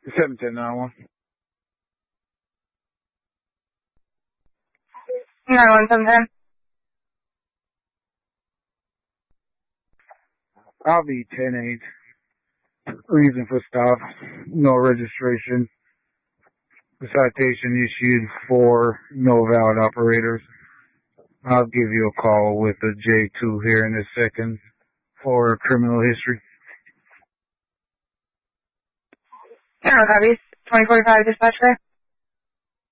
71091. 91710. I'll be 10-8. Reason for stop, no registration. The citation issued for no valid operators. I'll give you a call with a J2 here in a second for criminal history. Copies. 2045 dispatch there.